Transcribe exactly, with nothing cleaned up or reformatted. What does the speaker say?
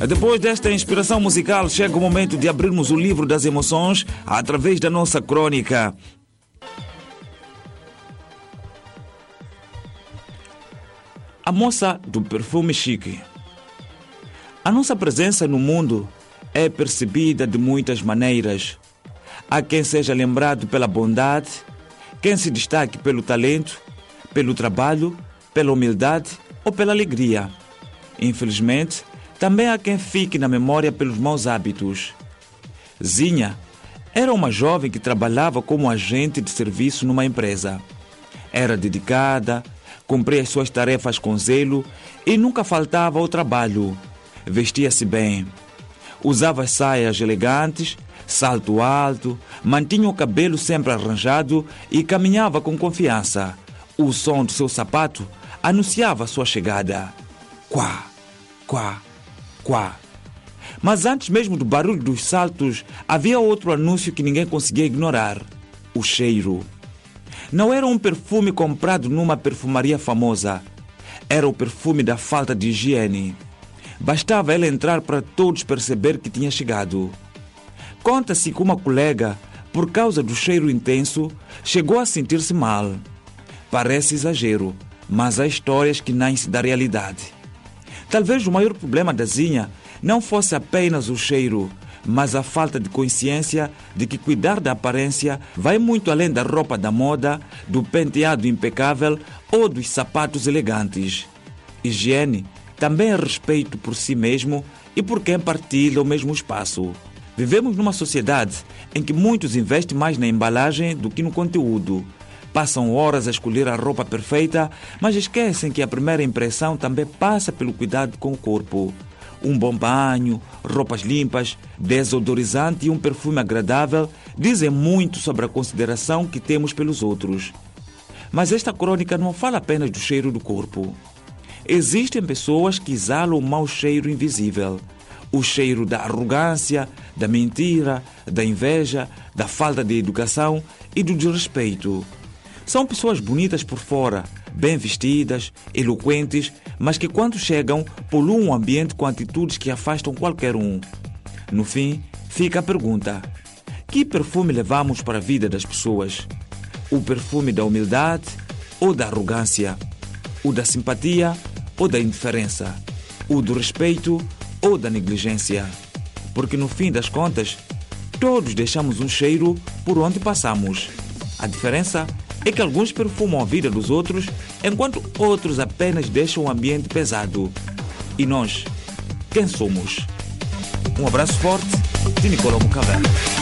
Depois desta inspiração musical, chega o momento de abrirmos o livro das emoções através da nossa crônica. A moça do perfume chique. A nossa presença no mundo é percebida de muitas maneiras. Há quem seja lembrado pela bondade, quem se destaque pelo talento, pelo trabalho, pela humildade ou pela alegria. Infelizmente, também há quem fique na memória pelos maus hábitos. Zinha era uma jovem que trabalhava como agente de serviço numa empresa. Era dedicada, cumpria as suas tarefas com zelo e nunca faltava ao trabalho. Vestia-se bem. Usava saias elegantes, salto alto, mantinha o cabelo sempre arranjado e caminhava com confiança. O som do seu sapato anunciava sua chegada. Quá, quá, quá. Mas antes mesmo do barulho dos saltos, havia outro anúncio que ninguém conseguia ignorar: o cheiro. Não era um perfume comprado numa perfumaria famosa. Era o perfume da falta de higiene. Bastava ela entrar para todos perceber que tinha chegado. Conta-se que uma colega, por causa do cheiro intenso, chegou a sentir-se mal. Parece exagero, mas há histórias que nascem da realidade. Talvez o maior problema da Zinha não fosse apenas o cheiro, mas a falta de consciência de que cuidar da aparência vai muito além da roupa da moda, do penteado impecável ou dos sapatos elegantes. Higiene também é respeito por si mesmo e por quem partilha o mesmo espaço. Vivemos numa sociedade em que muitos investem mais na embalagem do que no conteúdo. Passam horas a escolher a roupa perfeita, mas esquecem que a primeira impressão também passa pelo cuidado com o corpo. Um bom banho, roupas limpas, desodorizante e um perfume agradável dizem muito sobre a consideração que temos pelos outros. Mas esta crônica não fala apenas do cheiro do corpo. Existem pessoas que exalam o mau cheiro invisível. O cheiro da arrogância, da mentira, da inveja, da falta de educação e do desrespeito. São pessoas bonitas por fora, bem vestidas, eloquentes, mas que quando chegam poluem o ambiente com atitudes que afastam qualquer um. No fim, fica a pergunta: que perfume levamos para a vida das pessoas? O perfume da humildade ou da arrogância? O da simpatia ou da indiferença? O do respeito ou da negligência? Porque no fim das contas, todos deixamos um cheiro por onde passamos. A diferença é que alguns perfumam a vida dos outros, enquanto outros apenas deixam o ambiente pesado. E nós, quem somos? Um abraço forte de Nicolau Mucavela.